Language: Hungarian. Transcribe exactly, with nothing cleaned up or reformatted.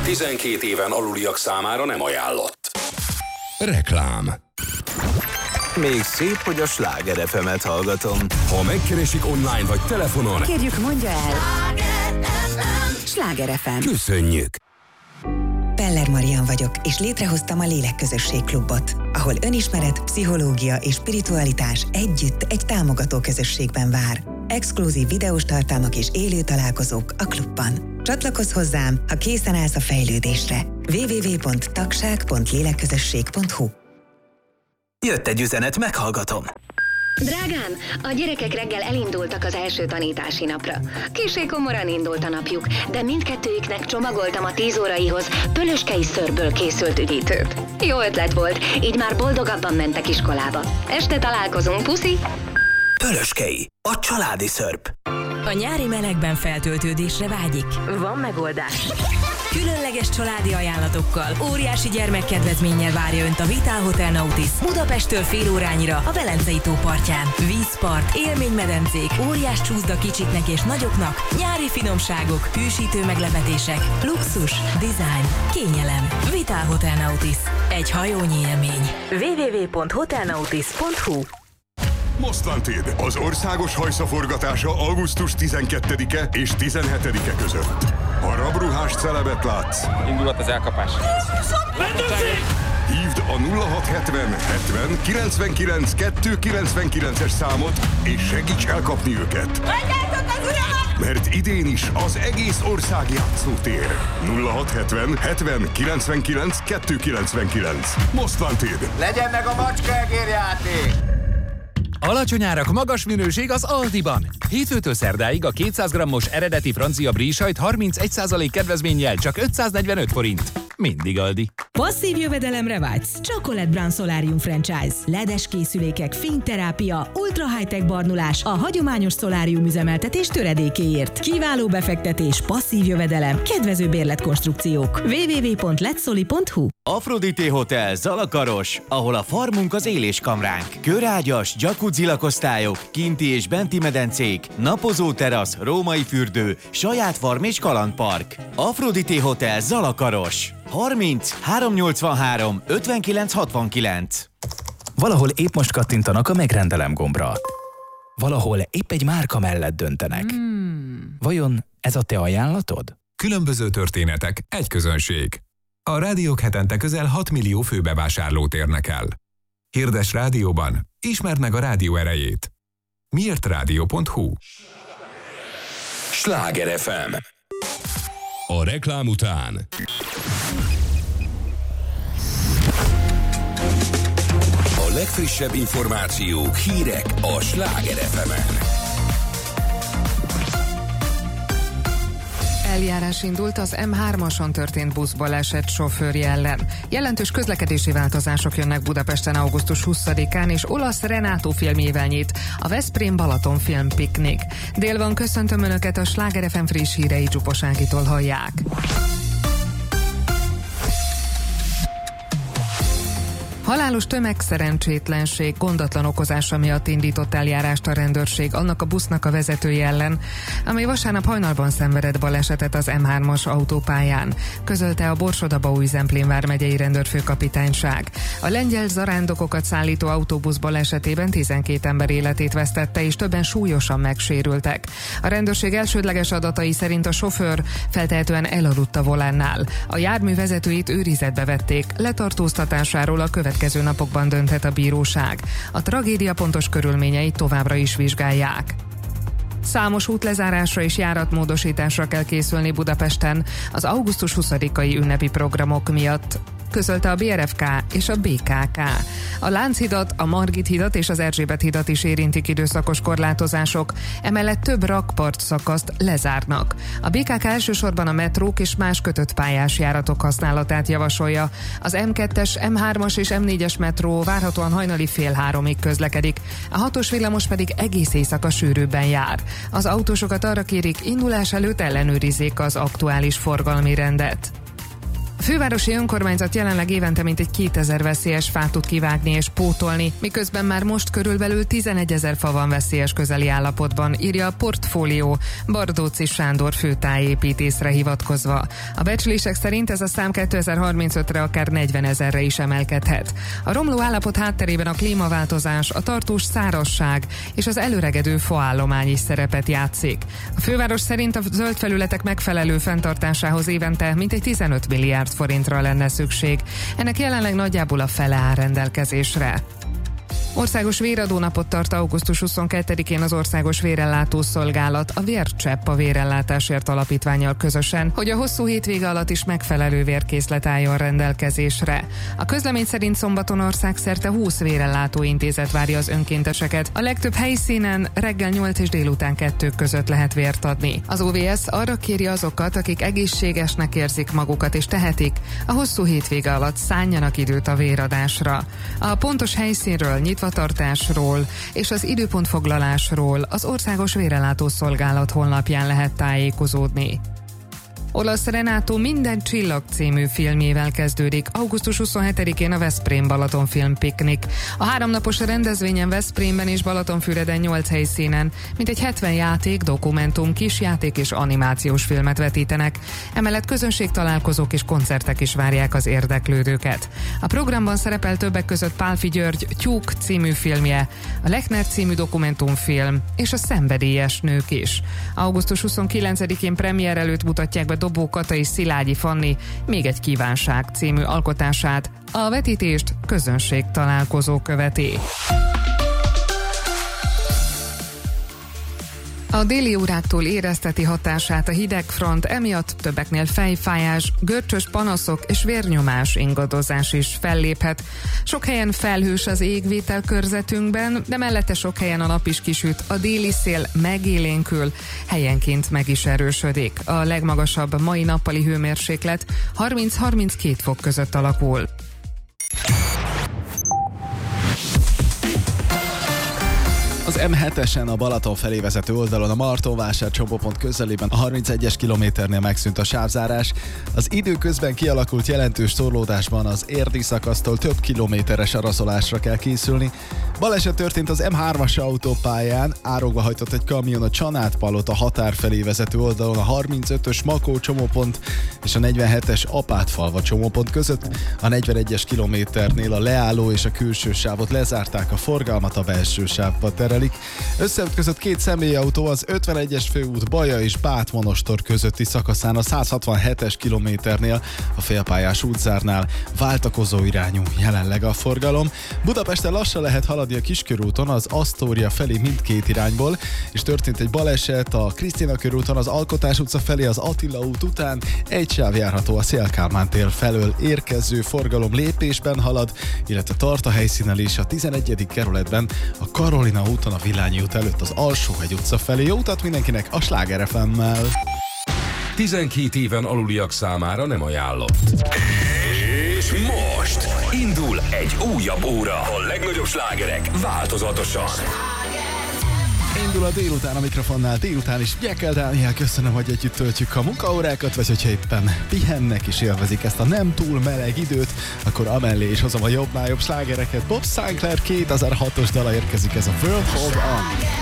tizenkét éven aluliak számára nem ajánlott. Reklám. Még szép, hogy a Sláger ef emet hallgatom. Ha megkeresik online vagy telefonon, kérjük, mondja el. Sláger ef em. Köszönjük. Peller Marian vagyok, és létrehoztam a Lélekközösség Klubot, ahol önismeret, pszichológia és spiritualitás együtt egy támogató közösségben vár. Exkluzív videós tartalmak és élő találkozók a klubban. Csatlakozz hozzám, ha készen állsz a fejlődésre. double-u double-u double-u pont tagság pont lélekközösség pont hu. Jött egy üzenet, meghallgatom. Drágám, a gyerekek reggel elindultak az első tanítási napra. Kissé komoran indult a napjuk, de mindkettőjüknek csomagoltam a tíz óraihoz pölöskei szörből készült üdítőt. Jó ötlet volt, így már boldogabban mentek iskolába. Este találkozunk, puszi! Pölöskei, a családi szörp. A nyári melegben feltöltődésre vágyik? Van megoldás. Különleges családi ajánlatokkal, óriási gyermekkedvezménnyel várja Önt a Vitál Hotel Nautis Budapesttől fél órányira a Velencei tó partján. Vízpart, élménymedencék, óriás csúszda kicsiknek és nagyoknak, nyári finomságok, hűsítő meglepetések, luxus, design, kényelem. Vitál Hotel Nautis. Egy hajónyi élmény. double-u double-u double-u pont hotelnautis pont hu. Mostlanted, az országos hajszaforgatása augusztus tizenkettedike és tizenhetedike között. Ha rabruhás celebet látsz, indulat az elkapás. Hívd a nulla hat hetven hetven kilencvenkilenc kettőszázkilencvenkilences számot, és segíts elkapni őket. Mert idén is az egész ország játszótér. nulla hat hetven hetven kilencvenkilenc kettőszázkilencvenkilenc. Mostlanted. Legyen meg a macskaegérjáték! Alacsony árak, magas minőség az Aldiban. Hétfőtől szerdáig a kétszáz grammos eredeti francia brie sajt harmincegy százalék kedvezménnyel csak ötszáznegyvenöt forint. Mindig Aldi. Passzív jövedelemre vágysz? Chocolate Brown Solarium Franchise. ledes készülékek, fényterápia, ultra high-tech barnulás a hagyományos szolárium üzemeltetés töredékéért. Kiváló befektetés, passzív jövedelem, kedvező bérletkonstrukciók. double-u double-u double-u pont letsoli pont hu. Aphrodite Hotel Zalakaros, ahol a farmunk az éléskamránk. Körágyas, jacuzzi lakosztályok, kinti és benti medencék, napozó terasz, római fürdő, saját farm és kalandpark. Aphrodite Hotel Zalakaros. harminc háromszáznyolcvanhárom ötvenkilenc hatvankilenc. Valahol épp most kattintanak a megrendelem gombra. Valahol épp egy márka mellett döntenek. Hmm. Vajon ez a te ajánlatod? Különböző történetek, egy közönség. A rádiók hetente közel hat millió főbevásárlót érnek el. Hirdess rádióban, ismerd meg a rádió erejét. miért rádió pont hu. Sláger ef em. A reklám után a legfrissebb információk, hírek a Sláger ef emen. Eljárás indult az em hármason történt buszbaleset sofőrje ellen. Jelentős közlekedési változások jönnek Budapesten augusztus huszadikán, és olasz Renato filmjével nyit a Veszprém Balaton Film Piknik. Délvan köszöntöm Önöket, a Sláger ef em friss hírei Csupos Ágitól hallják. Halálos tömegszerencsétlenség gondatlan okozása miatt indított eljárást a rendőrség annak a busznak a vezetője ellen, amely vasárnap hajnalban szenvedett balesetet az em hármas autópályán, közölte a Borsod-Abaúj-Zemplén vármegyei rendőrfőkapitányság. A lengyel zarándokokat szállító autóbusz balesetében tizenkét ember életét vesztette, és többen súlyosan megsérültek. A rendőrség elsődleges adatai szerint a sofőr feltehetően elaludt a volánnál. A jármű vezetőit őrizetbe vették, letartóztatásáról a következő Következő napokban dönthet a bíróság. A tragédia pontos körülményeit továbbra is vizsgálják. Számos útlezárásra és járatmódosításra kell készülni Budapesten az augusztus huszadikai ünnepi programok miatt, közölte a bé er ef ká és a bé ká ká. A Lánchidat, a Margit hidat és az Erzsébet hidat is érintik időszakos korlátozások, emellett több rakpart szakaszt lezárnak. A bé ká ká elsősorban a metrók és más kötött pályás járatok használatát javasolja. Az em kettes, em hármas és em négyes metró várhatóan hajnali fél háromig közlekedik, a hatos villamos pedig egész éjszaka sűrűbben jár. Az autósokat arra kérik, indulás előtt ellenőrizzék az aktuális forgalmi rendet. fővárosi önkormányzat jelenleg évente mintegy kétezer veszélyes fát tud kivágni és pótolni, miközben már most körülbelül tizenegyezer fa van veszélyes közeli állapotban, írja a Portfólió Bardóczy Sándor főtájépítészre hivatkozva. A becslések szerint ez a szám kétezer-harmincötre akár negyvenezerre is emelkedhet. A romló állapot hátterében a klímaváltozás, a tartós szárazság és az előregedő faállomány is szerepet játszik. A főváros szerint a zöld felületek megfelelő fenntartásához évente mintegy tizenöt milliárd forintra lenne szükség. Ennek jelenleg nagyjából a fele áll rendelkezésre. Országos véradónapot tart augusztus huszonkettedikén az Országos Vérellátó Szolgálat a Vércsepp a Vérellátásért Alapítvánnyal közösen, hogy a hosszú hétvége alatt is megfelelő vérkészlet álljon rendelkezésre. A közlemény szerint szombaton országszerte húsz vérellátó intézet várja az önkénteseket. A legtöbb helyszínen reggel nyolc és délután kettő között lehet vért adni. Az o vé es arra kéri azokat, akik egészségesnek érzik magukat és tehetik, a hosszú hétvége alatt szánjanak időt a véradásra. A pontos helyszínről, nyitvatartásról és az időpontfoglalásról az Országos Vérellátó Szolgálat honlapján lehet tájékozódni. Olasz Renato Minden csillag című filmjével kezdődik augusztus huszonhetedikén a Veszprém Balaton Film Piknik. A háromnapos rendezvényen Veszprémben és Balatonfüreden nyolc helyszínen mintegy hetven játék, dokumentum, kisjáték és animációs filmet vetítenek. Emellett közönségtalálkozók és koncertek is várják az érdeklődőket. A programban szerepel többek között Pálffy György Tyúk című filmje, a Lechner című dokumentumfilm és a Szenvedélyes nők is. augusztus huszonkilencedikén premier előtt mutatják be Dobó Kata és Szilágyi Fanni Még egy kívánság című alkotását. A vetítést közönségtalálkozó követi. A déli óráktól érezteti hatását a hidegfront, emiatt többeknél fejfájás, görcsös panaszok és vérnyomás ingadozás is felléphet. Sok helyen felhős az égvétel körzetünkben, de mellette sok helyen a nap is kisüt, a déli szél megélénkül, helyenként meg is erősödik. A legmagasabb mai nappali hőmérséklet harminc-harminckét fok között alakul. Az em hetesen a Balaton felé vezető oldalon a Martonvásár csomópont közelében a harmincegyes kilométernél megszűnt a sávzárás. Az időközben kialakult jelentős torlódásban az érdi szakasztól több kilométeres araszolásra kell készülni. Baleset történt az em hármas autópályán, árokba hajtott egy kamion a Csanádpalota határ felé vezető oldalon a harmincötös Makó csomópont és a negyvenhetes Apátfalva csomópont között. A negyvenegyes kilométernél a leálló és a külső sávot lezárták, a forgalmat a belső sávba terelik. Összeütközött két személyautó az ötvenegyes főút Baja és Bát-Monostor közötti szakaszán a száz hatvanhetes kilométernél, a félpályás útzárnál. Váltakozó irányú jelenleg a forgalom. Budapesten lassan lehet haladni a Kiskörúton az Asztória felé mindkét irányból, és történt egy baleset a Krisztina körúton az Alkotás utca felé az Attila út után. Egy sáv járható a Széll-Kálmán tér felől, érkező forgalom lépésben halad, illetve tart a helyszínen is a tizenegyedik kerületben a Karolina úton a Villányi út előtt az Alsóhegy utca felé. Jó utat mindenkinek a Sláger ef emmel! tizenkét éven aluliak számára nem ajánlott. És most indul egy újabb óra. A legnagyobb slágerek változatosan. Indul a délután a mikrofonnál, délután is Jekyll Dániel, köszönöm, hogy együtt töltjük a munkaórákat, vagy hogyha éppen pihennek és élvezik ezt a nem túl meleg időt, akkor amellé is hozom a jobbnál jobb slágereket. Bob Sinclair kétezer hatos dala érkezik, ez a World Hold On.